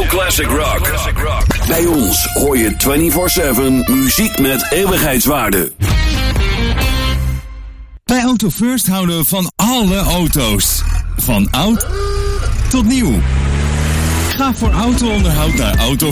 Classic Rock. Bij ons hoor je 24/7 muziek met eeuwigheidswaarde. Bij Auto First houden we van alle auto's. Van oud tot nieuw. Ga voor auto-onderhoud naar Auto